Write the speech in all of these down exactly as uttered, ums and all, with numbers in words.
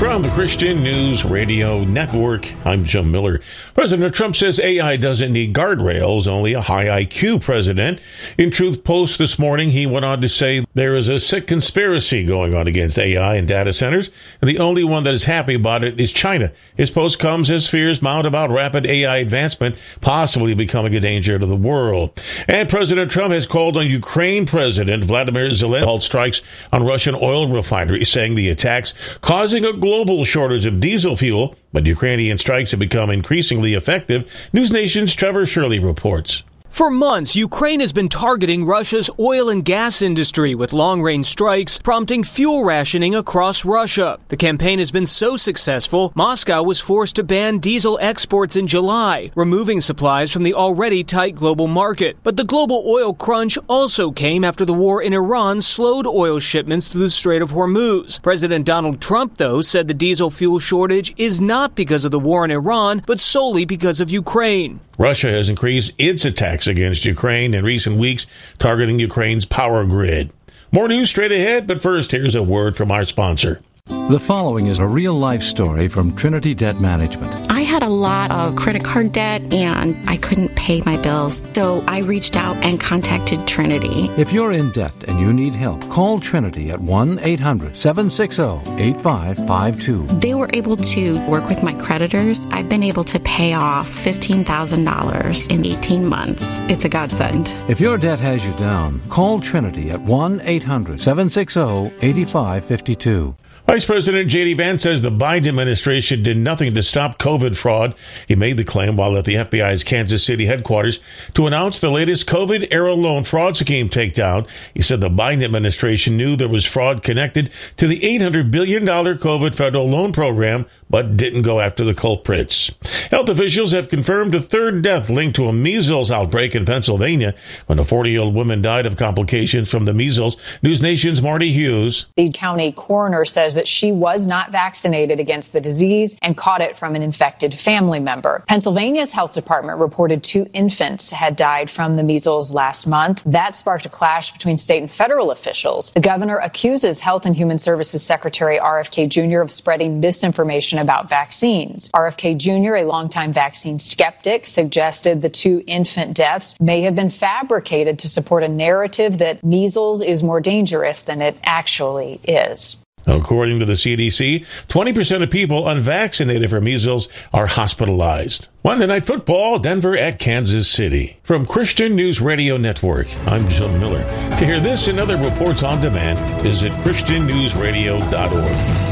From the Christian News Radio Network, I'm Jim Miller. President Trump says A I doesn't need guardrails, only a high I Q president. In Truth Post this morning, he went on to say there is a sick conspiracy going on against A I and data centers, and the only one that is happy about it is China. His post comes as fears mount about rapid A I advancement possibly becoming a danger to the world. And President Trump has called on Ukraine President Vladimir Zelensky to halt strikes on Russian oil refineries, saying the attacks causing a global shortage of diesel fuel, but Ukrainian strikes have become increasingly effective. News Nation's Trevor Shirley reports. For months, Ukraine has been targeting Russia's oil and gas industry with long-range strikes, prompting fuel rationing across Russia. The campaign has been so successful, Moscow was forced to ban diesel exports in July, removing supplies from the already tight global market. But the global oil crunch also came after the war in Iran slowed oil shipments through the Strait of Hormuz. President Donald Trump, though, said the diesel fuel shortage is not because of the war in Iran, but solely because of Ukraine. Russia has increased its attacks against Ukraine in recent weeks, targeting Ukraine's power grid. More news straight ahead, but first, here's a word from our sponsor. The following is a real-life story from Trinity Debt Management. I had a lot of credit card debt, and I couldn't pay my bills, so I reached out and contacted Trinity. If you're in debt and you need help, call Trinity at one eight hundred seven six zero eight five five two. They were able to work with my creditors. I've been able to pay off fifteen thousand dollars in eighteen months. It's a godsend. If your debt has you down, call Trinity at one eight hundred seven six zero eight five five two. Vice President J D. Vance says the Biden administration did nothing to stop COVID fraud. He made the claim while at the F B I's Kansas City headquarters to announce the latest COVID-era loan fraud scheme takedown. He said the Biden administration knew there was fraud connected to the eight hundred billion dollars COVID federal loan program, but didn't go after the culprits. Health officials have confirmed a third death linked to a measles outbreak in Pennsylvania when a forty-year-old woman died of complications from the measles. News Nation's Marty Hughes. The county coroner says that she was not vaccinated against the disease and caught it from an infected family member. Pennsylvania's health department reported two infants had died from the measles last month. That sparked a clash between state and federal officials. The governor accuses Health and Human Services Secretary R F K Junior of spreading misinformation about vaccines. R F K Junior, a longtime vaccine skeptic, suggested the two infant deaths may have been fabricated to support a narrative that measles is more dangerous than it actually is. According to the C D C, twenty percent of people unvaccinated for measles are hospitalized. Monday Night Football, Denver at Kansas City. From Christian News Radio Network, I'm Jim Miller. To hear this and other reports on demand, visit christian news radio dot org.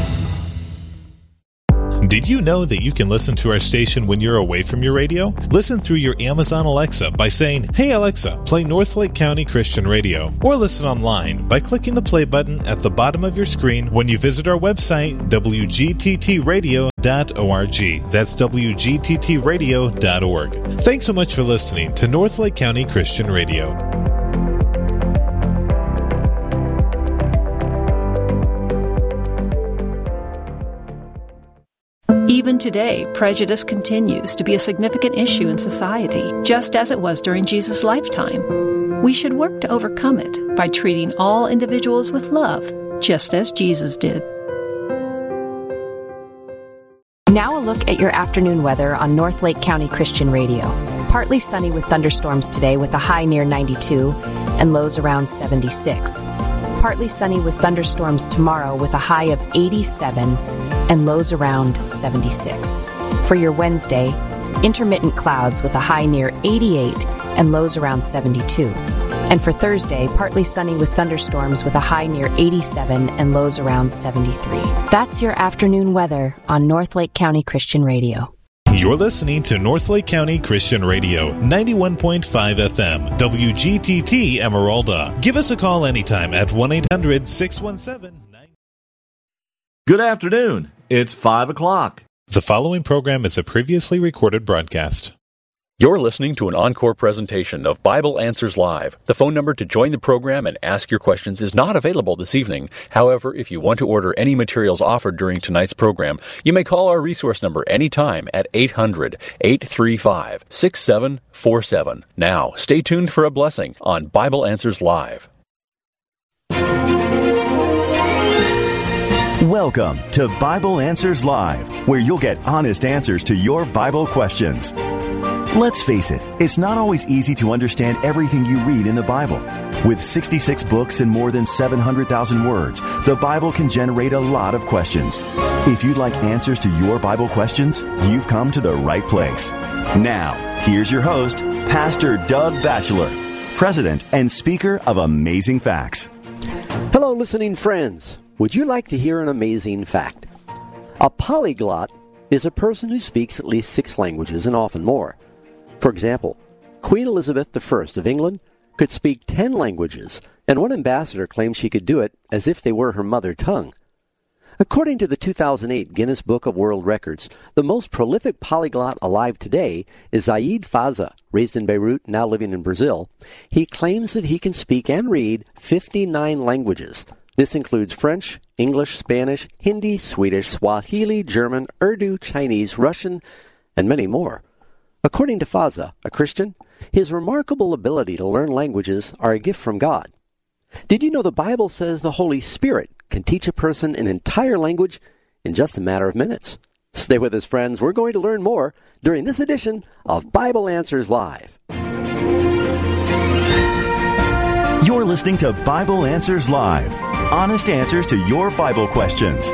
Did you know that you can listen to our station when you're away from your radio? Listen through your Amazon Alexa by saying, "Hey Alexa, play Northlake County Christian Radio." Or listen online by clicking the play button at the bottom of your screen when you visit our website, w g t t radio dot org. That's w g t t radio dot org. Thanks so much for listening to Northlake County Christian Radio. Even today, prejudice continues to be a significant issue in society, just as it was during Jesus' lifetime. We should work to overcome it by treating all individuals with love, just as Jesus did. Now a look at your afternoon weather on Northlake County Christian Radio. Partly sunny with thunderstorms today with a high near ninety-two and lows around seventy-six. Partly sunny with thunderstorms tomorrow with a high of eighty-seven and lows around seventy-six. For your Wednesday, intermittent clouds with a high near eighty-eight and lows around seventy-two. And for Thursday, partly sunny with thunderstorms with a high near eighty-seven and lows around seventy-three. That's your afternoon weather on Northlake County Christian Radio. You're listening to Northlake County Christian Radio, ninety-one point five F M, W G T T Emeralda. Give us a call anytime at one eight hundred six one seven nine. Good afternoon. It's five o'clock. The following program is a previously recorded broadcast. You're listening to an encore presentation of Bible Answers Live. The phone number to join the program and ask your questions is not available this evening. However, if you want to order any materials offered during tonight's program, you may call our resource number anytime at eight hundred eight three five six seven four seven. Now, stay tuned for a blessing on Bible Answers Live. Welcome to Bible Answers Live, where you'll get honest answers to your Bible questions. Let's face it, it's not always easy to understand everything you read in the Bible. With sixty-six books and more than seven hundred thousand words, the Bible can generate a lot of questions. If you'd like answers to your Bible questions, you've come to the right place. Now, here's your host, Pastor Doug Batchelor, President and Speaker of Amazing Facts. Hello, listening friends. Would you like to hear an amazing fact? A polyglot is a person who speaks at least six languages and often more. For example, Queen Elizabeth the First of England could speak ten languages, and one ambassador claimed she could do it as if they were her mother tongue. According to the two thousand eight Guinness Book of World Records, the most prolific polyglot alive today is Zaid Faza, raised in Beirut, now living in Brazil. He claims that he can speak and read fifty-nine languages. This includes French, English, Spanish, Hindi, Swedish, Swahili, German, Urdu, Chinese, Russian, and many more. According to Faza, a Christian, his remarkable ability to learn languages are a gift from God. Did you know the Bible says the Holy Spirit can teach a person an entire language in just a matter of minutes? Stay with us, friends. We're going to learn more during this edition of Bible Answers Live. You're listening to Bible Answers Live. Honest answers to your Bible questions.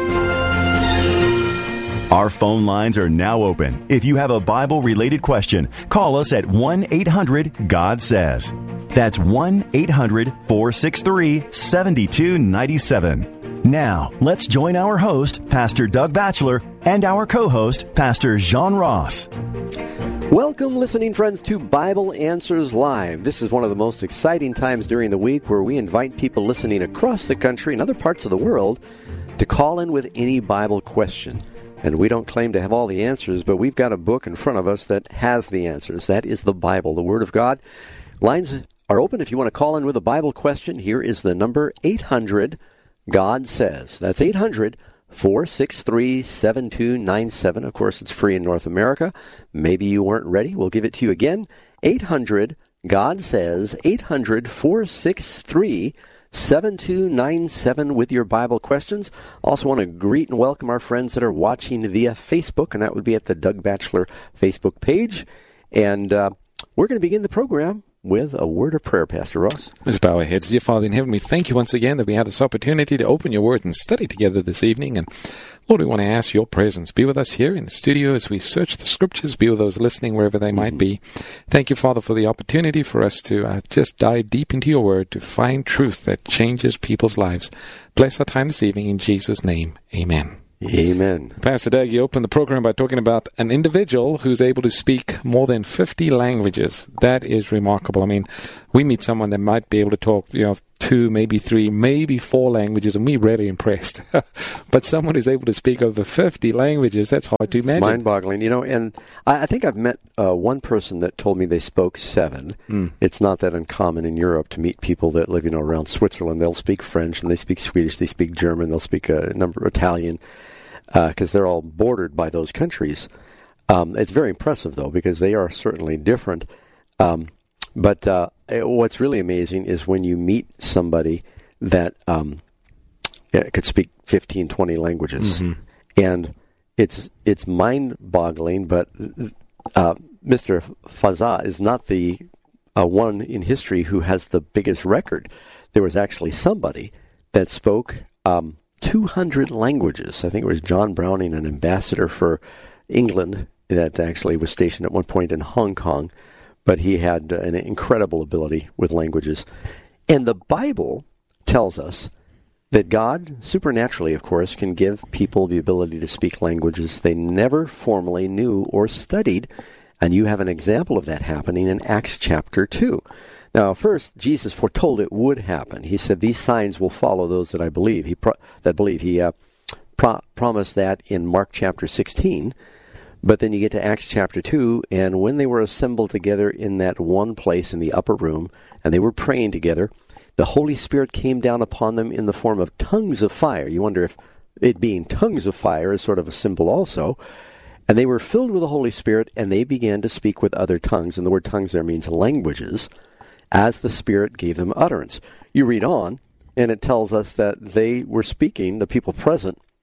Our phone lines are now open. If you have a Bible-related question, call us at one eight hundred God says. That's one eight hundred four six three seven two nine seven. Now, let's join our host, Pastor Doug Batchelor, and our co-host, Pastor Jean Ross. Welcome, listening friends, to Bible Answers Live. This is one of the most exciting times during the week where we invite people listening across the country and other parts of the world to call in with any Bible question. And we don't claim to have all the answers, but we've got a book in front of us that has the answers. That is the Bible, the Word of God. Lines are open if you want to call in with a Bible question. Here is the number, eight hundred God says. That's eight hundred four six three seven two nine seven. Of course, it's free in North America. Maybe you weren't ready. We'll give it to you again. eight hundred God says, eight hundred four six three seven two nine seven with your Bible questions. Also want to greet and welcome our friends that are watching via Facebook, and that would be at the Doug Batchelor Facebook page. And uh, we're going to begin the program with a word of prayer, Pastor Ross. Let's bow our heads. Dear Father in heaven, we thank you once again that we have this opportunity to open your word and study together this evening. And Lord, we want to ask your presence. Be with us here in the studio as we search the scriptures. Be with those listening wherever they might be. Thank you, Father, for the opportunity for us to uh, just dive deep into your word, to find truth that changes people's lives. Bless our time this evening in Jesus' name. Amen. Amen. Pastor Doug, you opened the program by talking about an individual who's able to speak more than fifty languages. That is remarkable. I mean, we meet someone that might be able to talk, you know, two, maybe three, maybe four languages, and we're really impressed. But someone who's able to speak over fifty languages, that's hard to it's imagine. Mind-boggling, you know, and I, I think I've met uh, one person that told me they spoke seven. Mm. It's not that uncommon in Europe to meet people that live, you know, around Switzerland. They'll speak French, and they speak Swedish, they speak German, they'll speak a number of Italian, because uh, they're all bordered by those countries. Um, it's very impressive, though, because they are certainly different. Um, but uh, what's really amazing is when you meet somebody that um, could speak fifteen, twenty languages. Mm-hmm. And it's it's mind-boggling, but uh, Mister Faza is not the uh, one in history who has the biggest record. There was actually somebody that spoke Um, two hundred languages. I think it was John Browning, an ambassador for England that actually was stationed at one point in Hong Kong, but he had an incredible ability with languages. And the Bible tells us that God, supernaturally, of course, can give people the ability to speak languages they never formally knew or studied, and you have an example of that happening in Acts chapter two. Now, first, Jesus foretold it would happen. He said, "These signs will follow those that I believe." He pro- that believe. He uh, pro- promised that in Mark chapter sixteen. But then you get to Acts chapter two, and when they were assembled together in that one place in the upper room, and they were praying together, the Holy Spirit came down upon them in the form of tongues of fire. You wonder if it being tongues of fire is sort of a symbol also. And they were filled with the Holy Spirit, and they began to speak with other tongues. And the word tongues there means languages, as the Spirit gave them utterance. You read on, and it tells us that they were speaking, the people present,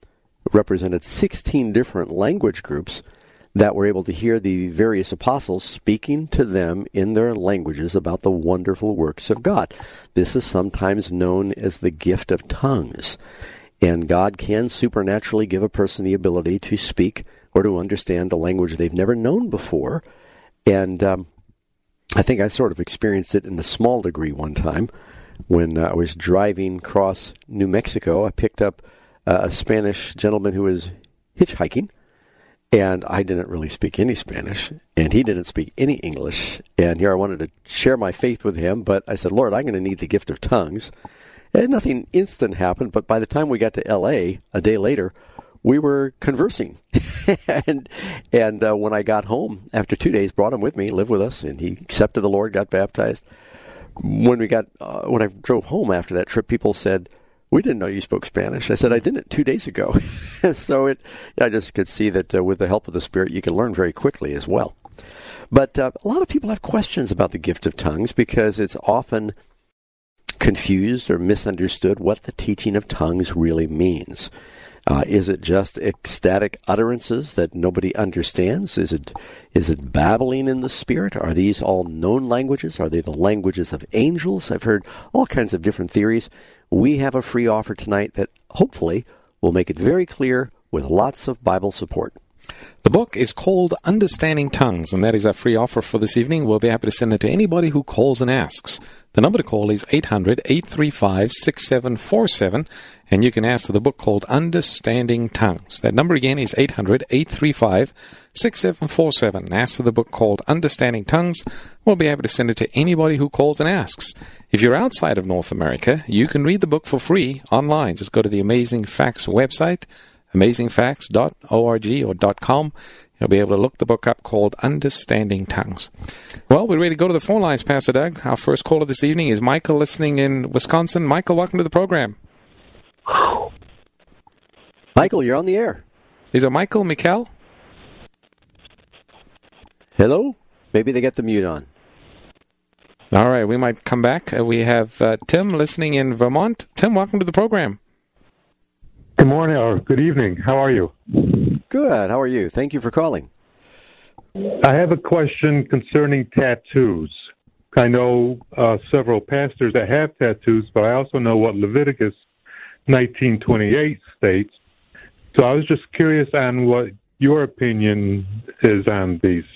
represented sixteen different language groups that were able to hear the various apostles speaking to them in their languages about the wonderful works of God. This is sometimes known as the gift of tongues. And God can supernaturally give a person the ability to speak or to understand the language they've never known before. And um, I think I sort of experienced it in a small degree one time when uh, I was driving across New Mexico. I picked up uh, a Spanish gentleman who was hitchhiking, and I didn't really speak any Spanish, and he didn't speak any English. And here I wanted to share my faith with him, but I said, Lord, I'm going to need the gift of tongues. And nothing instant happened, but by the time we got to L A, a day later, we were conversing. and and uh, when I got home, after two days, brought him with me, lived with us, and he accepted the Lord, got baptized. When we got, uh, when I drove home after that trip, people said, we didn't know you spoke Spanish. I said, I didn't two days ago. so it, I just could see that uh, with the help of the Spirit, you can learn very quickly as well. But uh, a lot of people have questions about the gift of tongues because it's often confused or misunderstood what the teaching of tongues really means. Uh, is it just ecstatic utterances that nobody understands? Is it is it babbling in the Spirit? Are these all known languages? Are they the languages of angels? I've heard all kinds of different theories. We have a free offer tonight that hopefully will make it very clear with lots of Bible support. The book is called Understanding Tongues, and that is our free offer for this evening. We'll be happy to send it to anybody who calls and asks. The number to call is eight hundred, eight three five, six seven four seven, and you can ask for the book called Understanding Tongues. That number again is eight hundred, eight three five, six seven four seven. Ask for the book called Understanding Tongues. We'll be happy to send it to anybody who calls and asks. If you're outside of North America, you can read the book for free online. Just go to the Amazing Facts website, amazing facts dot org or .com. You'll be able to look the book up called Understanding Tongues. Well, we're ready to go to the phone lines, Pastor Doug. Our first caller this evening is Michael, listening in Wisconsin. Michael, welcome to the program. Michael, you're on the air. Is it Michael, Mikkel? Hello? Maybe they get the mute on. All right, we might come back. Uh, we have uh, Tim listening in Vermont. Tim, welcome to the program. Good morning or good evening. How are you? Good. How are you? Thank you for calling. I have a question concerning tattoos. I know uh, several pastors that have tattoos, but I also know what Leviticus nineteen twenty-eight states. So I was just curious on what your opinion is on these.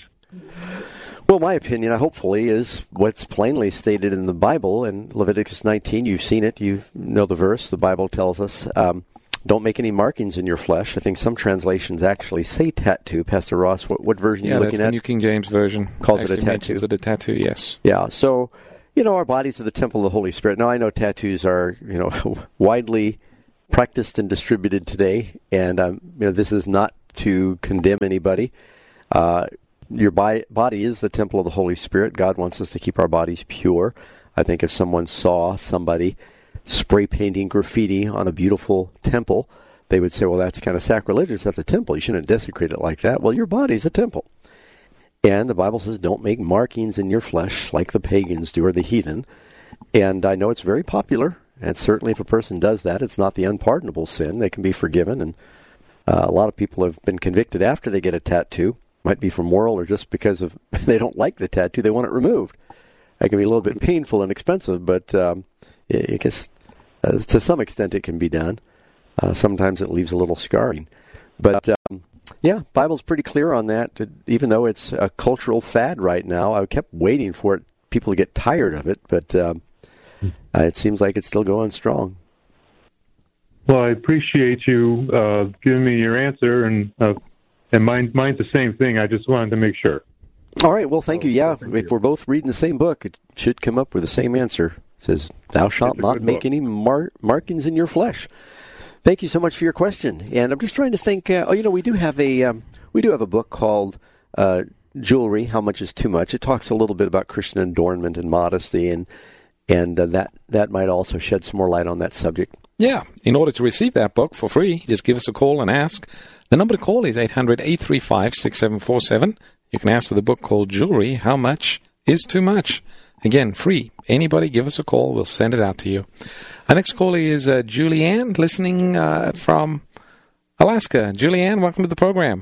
Well, my opinion, hopefully, is what's plainly stated in the Bible. In Leviticus nineteen, you've seen it. You know the verse. The Bible tells us, um, don't make any markings in your flesh. I think some translations actually say tattoo. Pastor Ross, what, what version yeah, are you looking at? Yeah, that's the New King James Version. Calls actually it a tattoo. Mentions it a tattoo, yes. Yeah, so, you know, our bodies are the temple of the Holy Spirit. Now, I know tattoos are, you know, widely practiced and distributed today, and um, you know, this is not to condemn anybody. Uh, your bi- body is the temple of the Holy Spirit. God wants us to keep our bodies pure. I think if someone saw somebody spray painting graffiti on a beautiful temple, they would say, well, that's kind of sacrilegious. That's a temple. You shouldn't desecrate it like that. Well, your body's a temple. And the Bible says don't make markings in your flesh like the pagans do or the heathen. And I know it's very popular. And certainly if a person does that, it's not the unpardonable sin. They can be forgiven. And uh, a lot of people have been convicted after they get a tattoo. Might be for moral or just because of they don't like the tattoo. They want it removed. That can be a little bit painful and expensive, but um, it, it gets, uh, to some extent it can be done. Uh, sometimes it leaves a little scarring. But, um, yeah, Bible's pretty clear on that. Even though it's a cultural fad right now, I kept waiting for it, people to get tired of it, but um, uh, it seems like it's still going strong. Well, I appreciate you uh, giving me your answer, and uh, and mine, mine's the same thing. I just wanted to make sure. All right, well, thank you. Yeah, if we're both reading the same book, it should come up with the same answer. It says, thou shalt not make any mar- markings in your flesh. Thank you so much for your question. And I'm just trying to think, uh, oh, you know, we do have a um, we do have a book called uh, Jewelry, How Much is Too Much. It talks a little bit about Christian adornment and modesty, and and uh, that, that might also shed some more light on that subject. Yeah. In order to receive that book for free, just give us a call and ask. The number to call is eight hundred, eight three five, six seven four seven. You can ask for the book called Jewelry, How Much is Too Much. Again, free. Anybody, give us a call. We'll send it out to you. Our next caller is uh, Julianne, listening uh, from Alaska. Julianne, welcome to the program.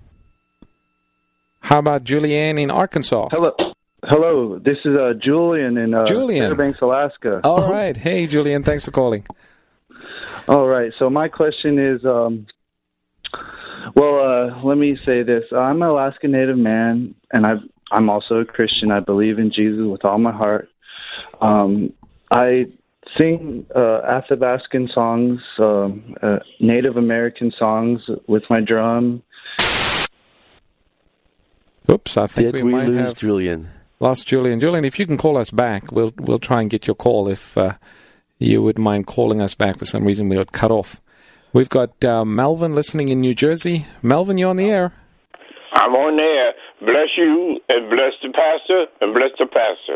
How about Julianne in Arkansas? Hello. Hello, this is uh, Julian in uh, Julian. Fairbanks, Alaska. All right. Hey, Julian, thanks for calling. All right, so my question is, um, well, uh, let me say this. I'm an Alaska Native man, and I've, I'm also a Christian. I believe in Jesus with all my heart. Um, I sing uh, Athabascan songs, um, uh, Native American songs with my drum. Oops, I think Did we, we might lose have Julian? Lost Julian. Julian, if you can call us back, we'll we'll try and get your call. If uh, you would mind calling us back, for some reason we got cut off. We've got uh, Melvin listening in New Jersey. Melvin, you're on the air. I'm on there. Bless you and bless the pastor and bless the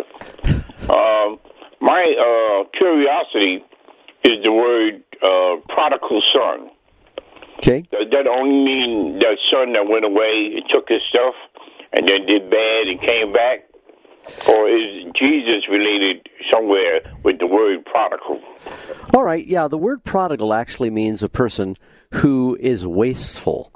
pastor. Um, my uh, curiosity is the word uh, prodigal son. Okay. Does that only mean that son that went away and took his stuff and then did bad and came back? Or is Jesus related somewhere with the word prodigal? All right, yeah, the word prodigal actually means a person who is wasteful.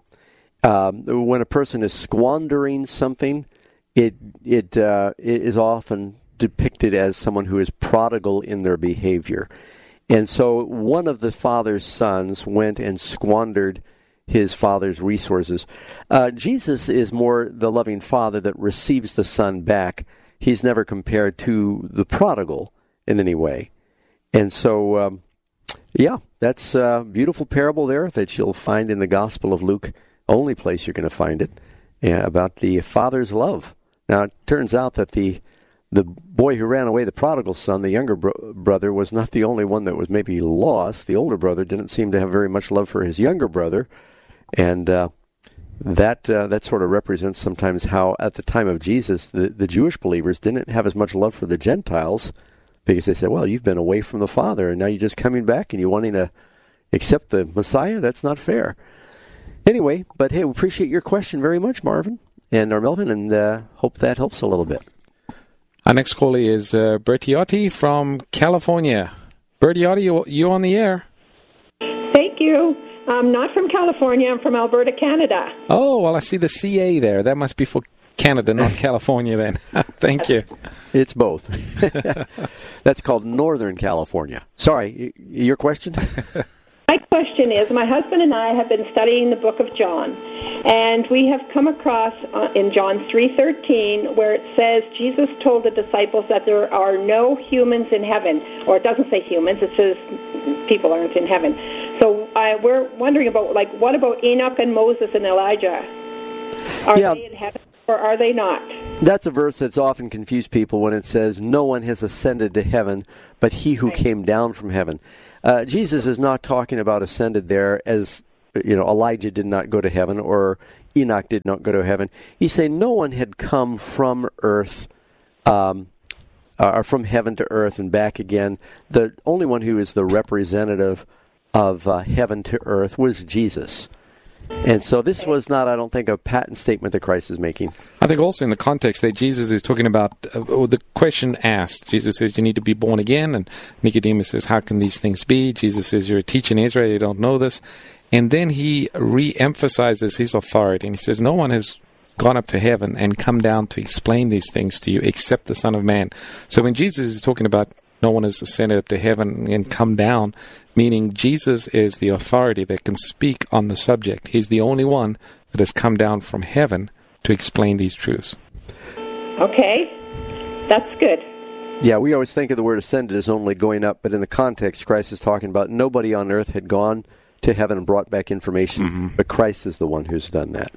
Um, when a person is squandering something, it it uh, it is often depicted as someone who is prodigal in their behavior. And so one of the father's sons went and squandered his father's resources. Uh, Jesus is more the loving father that receives the son back. He's never compared to the prodigal in any way. And so, um, yeah, that's a beautiful parable there that you'll find in the Gospel of Luke, only place you're going to find it, yeah, about the father's love. Now, it turns out that the the boy who ran away, the prodigal son, the younger bro- brother, was not the only one that was maybe lost. The older brother didn't seem to have very much love for his younger brother, and uh, that uh, that sort of represents sometimes how, at the time of Jesus, the, the Jewish believers didn't have as much love for the Gentiles, because they said, well, you've been away from the Father, and now you're just coming back and you're wanting to accept the Messiah? That's not fair. Anyway, but hey, we appreciate your question very much, Marvin, and our Melvin, and uh, hope that helps a little bit. Our next caller is uh, Bertiotti from California. Bertiotti, you, you on the air? Thank you. I'm not from California. I'm from Alberta, Canada. Oh, well, I see the C A there. That must be for Canada, not California then. Thank you. It's both. That's called Northern California. Sorry, your question? My question is, my husband and I have been studying the book of John, and we have come across uh, in John three thirteen where it says Jesus told the disciples that there are no humans in heaven, or it doesn't say humans, it says people aren't in heaven. So uh, we're wondering about, like, what about Enoch and Moses and Elijah? Are yeah. they in heaven or are they not? That's a verse that's often confused people when it says, no one has ascended to heaven but he who came down from heaven. Uh, Jesus is not talking about ascended there as, you know, Elijah did not go to heaven or Enoch did not go to heaven. He's saying no one had come from earth, um, or from heaven to earth and back again. The only one who is the representative of uh, heaven to earth was Jesus. And so this was not, I don't think, a patent statement that Christ is making. I think also in the context that Jesus is talking about, uh, the question asked, Jesus says you need to be born again, and Nicodemus says, how can these things be? Jesus says, you're a teacher in Israel, you don't know this. And then he re-emphasizes his authority, and he says, no one has gone up to heaven and come down to explain these things to you except the Son of Man. So when Jesus is talking about no one has ascended up to heaven and come down, meaning Jesus is the authority that can speak on the subject. He's the only one that has come down from heaven to explain these truths. Okay, that's good. Yeah, we always think of the word ascended as only going up, but in the context, Christ is talking about nobody on earth had gone to heaven and brought back information, mm-hmm. but Christ is the one who's done that.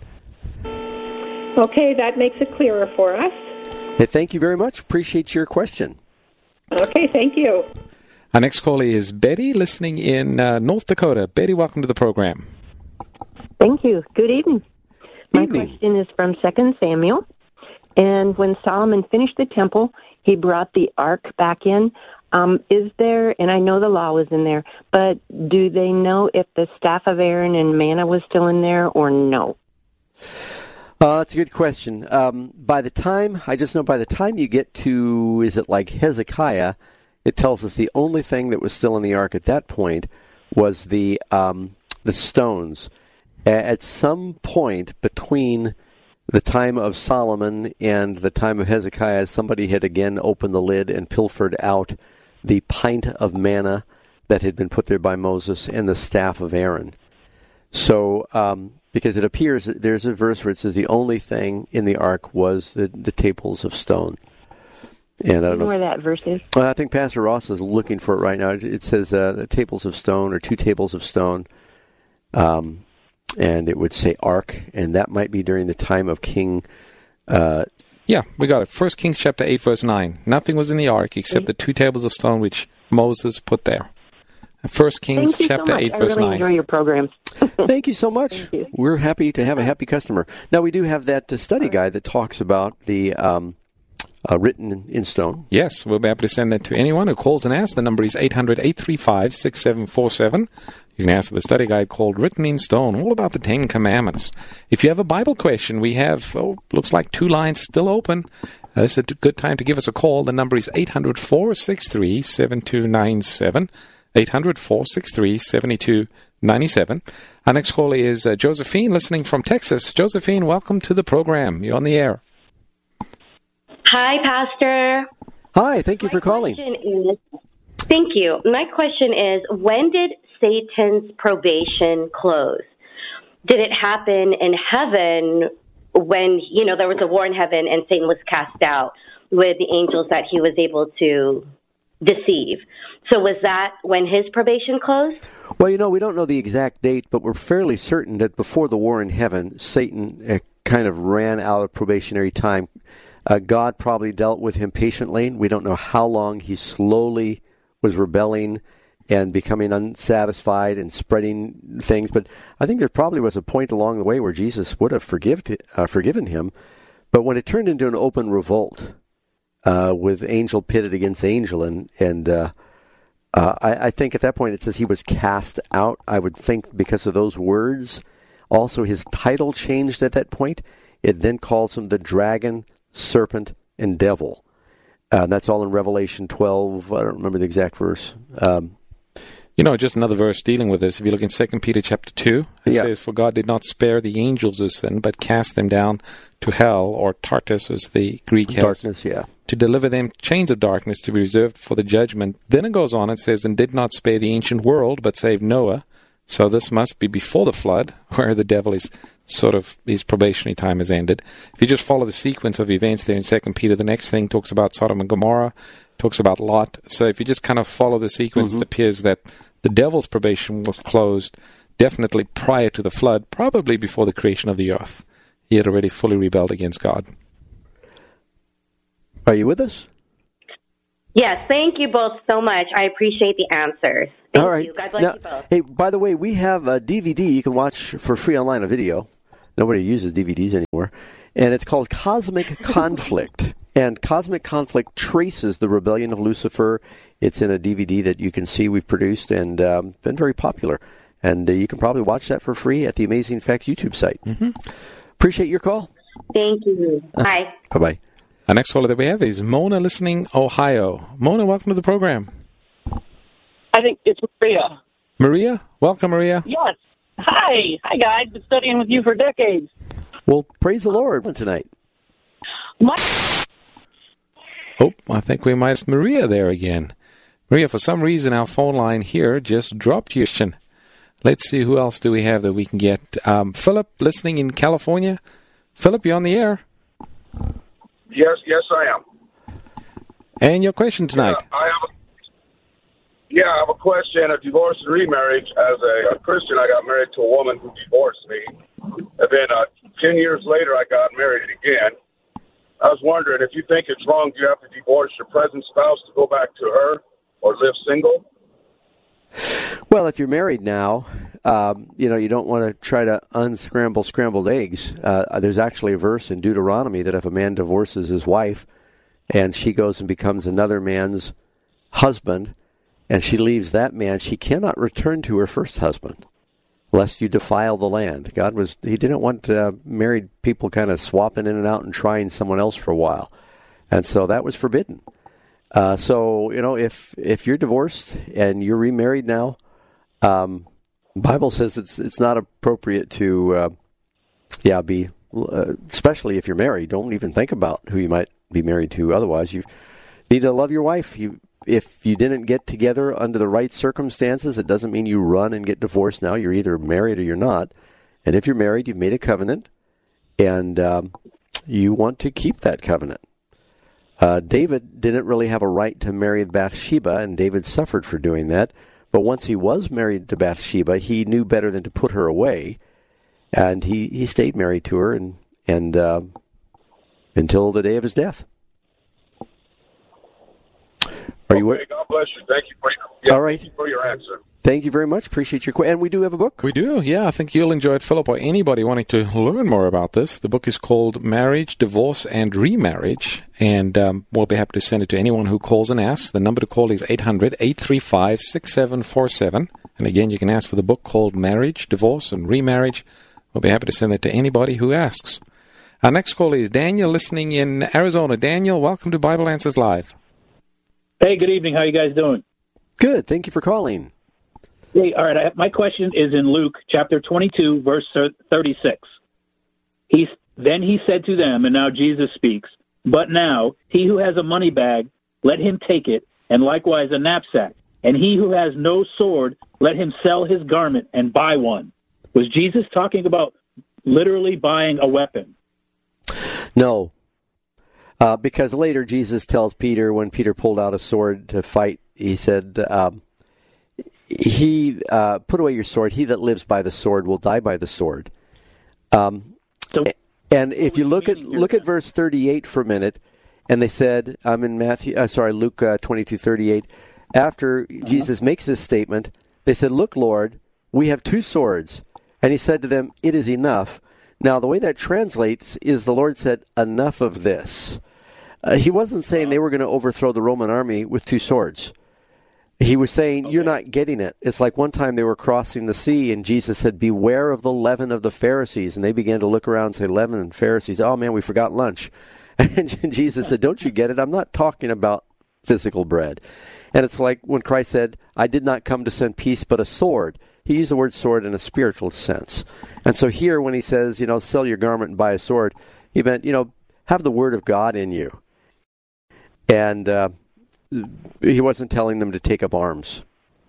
Okay, that makes it clearer for us. Hey, thank you very much. Appreciate your question. Okay, thank you. Our next caller is Betty, listening in uh, North Dakota. Betty, welcome to the program. Thank you. Good evening. My evening. question is from Second Samuel. And when Solomon finished the temple, he brought the ark back in. Um, is there, and I know the law was in there, but do they know if the staff of Aaron and manna was still in there or no? Uh, that's a good question. Um, by the time, I just know by the time you get to, is it like Hezekiah, it tells us the only thing that was still in the ark at that point was the um, the stones. at some point between the time of Solomon and the time of Hezekiah, somebody had again opened the lid and pilfered out the pint of manna that had been put there by Moses and the staff of Aaron. So, um, because it appears that there's a verse where it says the only thing in the ark was the, the tables of stone. And I don't know where that verse is. Well, I think Pastor Ross is looking for it right now. It says uh, the tables of stone, or two tables of stone. Um, and it would say ark, and that might be during the time of King. Uh, yeah, we got it. First Kings chapter eight, verse nine. Nothing was in the ark except the two tables of stone which Moses put there. First Kings chapter so eight, I verse really nine. Enjoy your programs. Thank you so much. You. We're happy to have a happy customer. Now, we do have that uh, study guide that talks about the um, uh, written in stone. Yes, we'll be able to send that to anyone who calls and asks. The number is eight hundred, eight three five, six seven four seven. You can ask for the study guide called Written in Stone, all about the Ten Commandments. If you have a Bible question, we have, oh, looks like two lines still open. Uh, this is a good time to give us a call. The number is eight hundred, four six three, seven two nine seven. eight hundred, four six three, seven two nine seven. Our next caller is uh, Josephine, listening from Texas. Josephine, welcome to the program. You're on the air. Hi, Pastor. Hi, thank you My for calling. Is, thank you. My question is, when did Satan's probation close? Did it happen in heaven when, you know, there was a war in heaven and Satan was cast out with the angels that he was able to deceive? So was that when his probation closed? Well, you know, we don't know the exact date, but we're fairly certain that before the war in heaven, Satan uh, kind of ran out of probationary time. Uh, God probably dealt with him patiently. We don't know how long he slowly was rebelling and becoming unsatisfied and spreading things. But I think there probably was a point along the way where Jesus would have forgived, uh, forgiven him. But when it turned into an open revolt, uh, with angel pitted against angel, and, and uh, uh, I, I think at that point it says he was cast out. I would think because of those words. Also, his title changed at that point. It then calls him the dragon, serpent, and devil. Uh, that's all in Revelation twelve. I don't remember the exact verse. Um, You know, just another verse dealing with this. If you look in Second Peter chapter two, it yeah. says, "For God did not spare the angels of sin, but cast them down to hell," or Tartarus, as the Greek has. Darkness, yeah. "To deliver them chains of darkness to be reserved for the judgment." Then it goes on, it says, "And did not spare the ancient world, but saved Noah." So this must be before the flood, where the devil is sort of, his probationary time has ended. If you just follow the sequence of events there in Second Peter, the next thing talks about Sodom and Gomorrah, talks about Lot. So if you just kind of follow the sequence, mm-hmm. it appears that the devil's probation was closed definitely prior to the flood, probably before the creation of the earth. He had already fully rebelled against God. Are you with us? Yes, thank you both so much. I appreciate the answers. Thank All right. you. God bless now, you both. Hey, by the way, we have a D V D you can watch for free online, a video. Nobody uses D V Ds anymore. And it's called Cosmic Conflict. And Cosmic Conflict traces the rebellion of Lucifer. It's in a D V D that you can see we've produced and um, been very popular. And uh, you can probably watch that for free at the Amazing Facts YouTube site. Mm-hmm. Appreciate your call. Thank you. Bye. Uh, bye-bye. Our next caller that we have is Mona, listening, Ohio. Mona, welcome to the program. I think it's Maria. Maria? Welcome, Maria. Yes. Hi. Hi, guys. Been studying with you for decades. Well, praise the Lord tonight. My- oh, I think we might have Maria there again. Maria, for some reason, our phone line here just dropped you. Let's see, who else do we have that we can get? Um, Philip, listening in California. Philip, you're on the air. Yes, yes, I am. And your question tonight? Yeah, I have a, yeah, I have a question. A divorce and remarriage. As a, a Christian, I got married to a woman who divorced me. And then uh, ten years later, I got married again. I was wondering, if you think it's wrong, do you have to divorce your present spouse to go back to her or live single? Well, if you're married now, um, you know, you don't want to try to unscramble scrambled eggs. Uh, there's actually a verse in Deuteronomy that if a man divorces his wife and she goes and becomes another man's husband and she leaves that man, she cannot return to her first husband lest you defile the land. God was, he didn't want uh, married people kind of swapping in and out and trying someone else for a while. And so that was forbidden. Uh, so, you know, if if you're divorced and you're remarried now, um, The Bible says it's it's not appropriate to, uh, yeah, be, uh, especially if you're married. Don't even think about who you might be married to. Otherwise, you need to love your wife. You, if you didn't get together under the right circumstances, it doesn't mean you run and get divorced now. You're either married or you're not. And if you're married, you've made a covenant, and um, you want to keep that covenant. Uh, David didn't really have a right to marry Bathsheba, and David suffered for doing that. But once he was married to Bathsheba, he knew better than to put her away, and he, he stayed married to her and and uh, until the day of his death. Are you? Okay, God bless you. Thank you for your, yeah, all right. Thank you for your answer. Thank you very much. Appreciate your question. And we do have a book. We do, yeah. I think you'll enjoy it, Philip, or anybody wanting to learn more about this. The book is called Marriage, Divorce, and Remarriage, and um, we'll be happy to send it to anyone who calls and asks. The number to call is eight hundred, eight three five, six seven four seven. And again, you can ask for the book called Marriage, Divorce, and Remarriage. We'll be happy to send it to anybody who asks. Our next caller is Daniel, listening in Arizona. Daniel, welcome to Bible Answers Live. Hey, good evening. How you guys doing? Good. Thank you for calling. Hey, all right. I, my question is in Luke chapter twenty-two, verse thirty-six. He, then he said to them, and now Jesus speaks, but now he who has a money bag, let him take it, and likewise a knapsack. And he who has no sword, let him sell his garment and buy one. Was Jesus talking about literally buying a weapon? No. Uh, because later Jesus tells Peter, when Peter pulled out a sword to fight, he said, um, he uh, put away your sword. He that lives by the sword will die by the sword. Um, so, and if you look at look at verse thirty-eight for a minute, and they said, I'm in Matthew, uh, sorry, Luke uh, twenty-two thirty-eight. After uh-huh. Jesus makes this statement, they said, "Look, Lord, we have two swords," and he said to them, "It is enough." Now, the way that translates is the Lord said, "Enough of this." Uh, he wasn't saying they were going to overthrow the Roman army with two swords. He was saying, okay. You're not getting it. It's like one time they were crossing the sea, and Jesus said, "Beware of the leaven of the Pharisees." And they began to look around and say, "Leaven and Pharisees, oh man, we forgot lunch." And Jesus said, "Don't you get it? I'm not talking about physical bread." And it's like when Christ said, "I did not come to send peace, but a sword." He used the word sword in a spiritual sense. And so here when he says, you know, sell your garment and buy a sword, he meant, you know, have the word of God in you. And uh, he wasn't telling them to take up arms.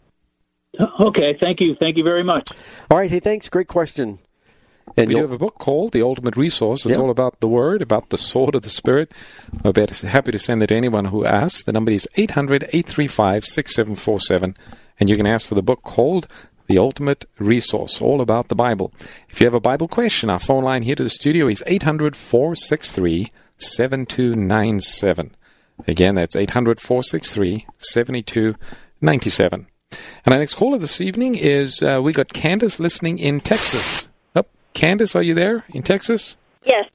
Okay, thank you. Thank you very much. All right, hey, thanks. Great question. And we do have a book called The Ultimate Resource. It's yeah. all about the Word, about the sword of the Spirit. I'll be happy to send it to anyone who asks. The number is eight hundred, eight three five, six seven four seven. And you can ask for the book called The Ultimate Resource, all about the Bible. If you have a Bible question, our phone line here to the studio is eight hundred, four six three, seven two nine seven. Again, that's eight hundred, four six three, seven two nine seven. And our next caller this evening is, uh, we got Candace listening in Texas. Oh, Candace, are you there in Texas? Yes.